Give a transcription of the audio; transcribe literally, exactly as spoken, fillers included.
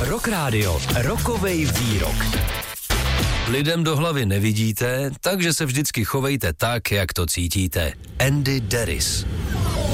Rock Radio, rokovej výrok. Lidem do hlavy nevidíte, takže se vždycky chovejte tak, jak to cítíte. Andy Deris.